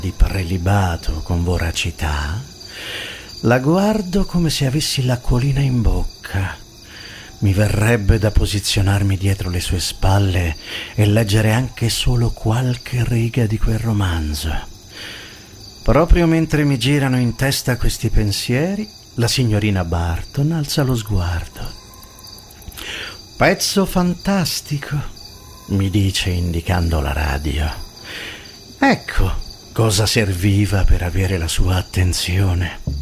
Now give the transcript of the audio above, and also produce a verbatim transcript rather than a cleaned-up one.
di prelibato con voracità, la guardo come se avessi l'acquolina in bocca. Mi verrebbe da posizionarmi dietro le sue spalle e leggere anche solo qualche riga di quel romanzo. Proprio mentre mi girano in testa questi pensieri, la signorina Barton alza lo sguardo. «Pezzo fantastico», mi dice indicando la radio. Ecco cosa serviva per avere la sua attenzione.